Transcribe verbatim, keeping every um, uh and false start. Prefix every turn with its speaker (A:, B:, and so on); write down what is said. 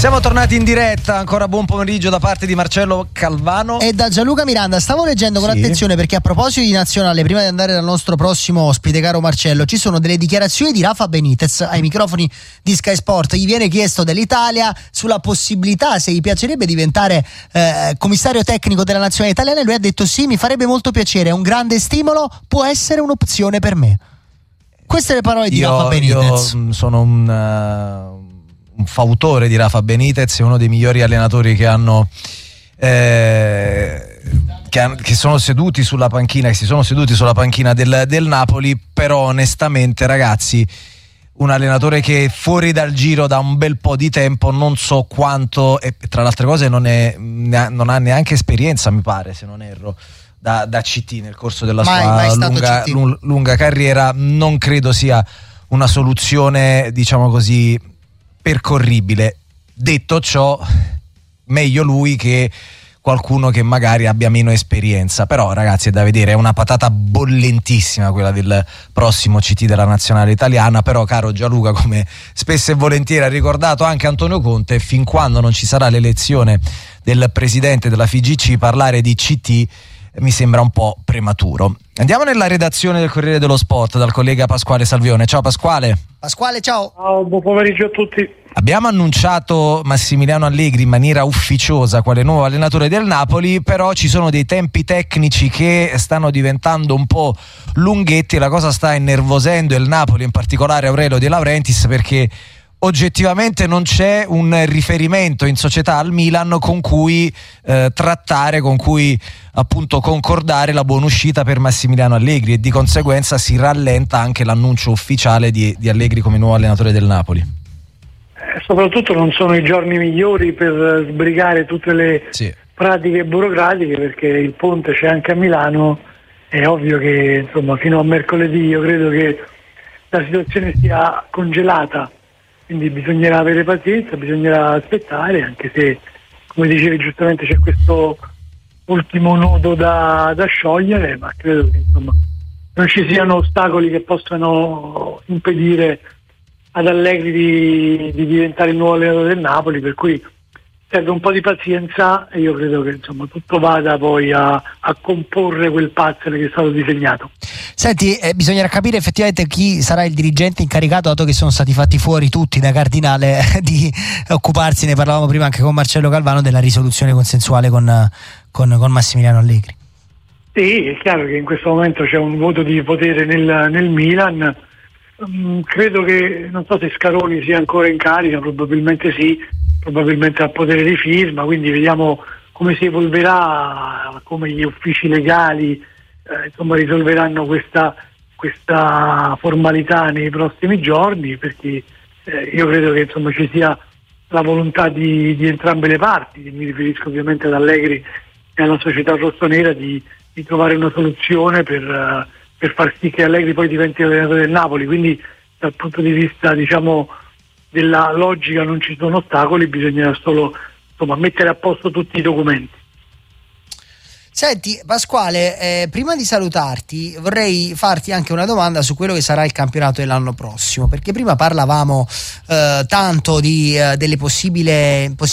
A: Siamo tornati in diretta, ancora buon pomeriggio da parte di Marcello Calvano
B: e da Gianluca Miranda. Stavo leggendo con sì. attenzione, perché a proposito di nazionale, prima di andare dal nostro prossimo ospite, caro Marcello, ci sono delle dichiarazioni di Rafa Benitez ai microfoni di Sky Sport. Gli viene chiesto dell'Italia sulla possibilità, se gli piacerebbe diventare eh, commissario tecnico della nazionale italiana, e lui ha detto sì, mi farebbe molto piacere, è un grande stimolo, può essere un'opzione per me. Queste le parole di
A: io,
B: Rafa Benitez.
A: Io sono un... Uh... un fautore di Rafa Benitez, è uno dei migliori allenatori che hanno eh, che, han, che sono seduti sulla panchina, che si sono seduti sulla panchina del, del Napoli. Però onestamente, ragazzi, un allenatore che è fuori dal giro da un bel po' di tempo, non so quanto, e tra le altre cose non, è, non ha neanche esperienza, mi pare, se non erro, da, da C T nel corso della
B: mai,
A: sua
B: mai
A: lunga, l- lunga carriera. Non credo sia una soluzione, diciamo così, percorribile. Detto ciò, meglio lui che qualcuno che magari abbia meno esperienza. Però ragazzi, è da vedere, è una patata bollentissima quella del prossimo C T della nazionale italiana. Però, caro Gianluca, come spesso e volentieri ha ricordato anche Antonio Conte, fin quando non ci sarà l'elezione del presidente della F I G C, parlare di C T mi sembra un po' prematuro. Andiamo nella redazione del Corriere dello Sport dal collega Pasquale Salvione. Ciao Pasquale.
B: Pasquale, ciao.
C: Ciao, buon pomeriggio a tutti.
A: Abbiamo annunciato Massimiliano Allegri in maniera ufficiosa quale nuovo allenatore del Napoli, però ci sono dei tempi tecnici che stanno diventando un po' lunghetti e la cosa sta innervosendo il Napoli, in particolare Aurelio De Laurentiis, perché oggettivamente non c'è un riferimento in società al Milan con cui eh, trattare, con cui appunto concordare la buona uscita per Massimiliano Allegri, e di conseguenza si rallenta anche l'annuncio ufficiale di, di Allegri come nuovo allenatore del Napoli.
C: Eh, soprattutto non sono i giorni migliori per sbrigare tutte le sì. pratiche burocratiche, perché il ponte c'è anche a Milano. È ovvio che insomma fino a mercoledì io credo che la situazione sia congelata, quindi bisognerà avere pazienza, bisognerà aspettare, anche se, come dicevi giustamente, c'è questo ultimo nodo da, da sciogliere, ma credo che insomma non ci siano ostacoli che possano impedire ad Allegri di, di diventare il nuovo allenatore del Napoli, per cui serve un po' di pazienza e io credo che insomma tutto vada poi a, a comporre quel puzzle che è stato disegnato.
B: Senti, eh, bisognerà capire effettivamente chi sarà il dirigente incaricato, dato che sono stati fatti fuori tutti da Cardinale, di occuparsi, ne parlavamo prima anche con Marcello Calvano, della risoluzione consensuale con, con, con Massimiliano Allegri.
C: Sì, è chiaro che in questo momento c'è un voto di potere nel, nel Milan. Um, credo che, non so se Scaroni sia ancora in carica, probabilmente sì, probabilmente ha potere di firma, quindi vediamo come si evolverà, come gli uffici legali eh, insomma risolveranno questa, questa formalità nei prossimi giorni, perché eh, io credo che insomma ci sia la volontà di, di entrambe le parti, mi riferisco ovviamente ad Allegri e alla società rossonera, di, di trovare una soluzione per, uh, per far sì che Allegri poi diventi allenatore del Napoli. Quindi dal punto di vista, diciamo, della logica non ci sono ostacoli, bisogna solo insomma mettere a posto tutti i documenti.
B: Senti Pasquale, eh, prima di salutarti vorrei farti anche una domanda su quello che sarà il campionato dell'anno prossimo, perché prima parlavamo eh, tanto di, eh, delle possibili, possibili